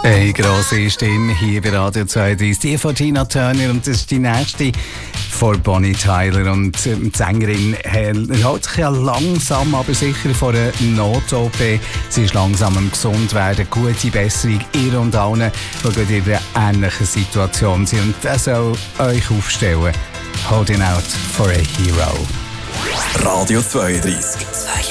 Eine grosse Stimme hier bei Radio 32, die von Tina Turner, und das ist die nächste von Bonnie Tyler. Und die Sängerin hält sich ja langsam, aber sicher vor einer Not-OP. Sie ist langsam am gesund werden, gute Besserung ihr und allen, die gerade in einer ähnlichen Situation sind. Und das soll euch aufstellen. Holding out for a hero. Radio 32.